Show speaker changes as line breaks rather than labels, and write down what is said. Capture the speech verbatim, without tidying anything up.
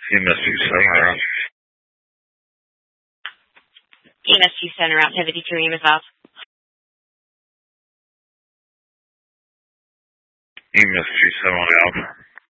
E M S two seven route.
E M S two seven route, ten fifty-two, E M S five.
E M S two seven on the Alpha.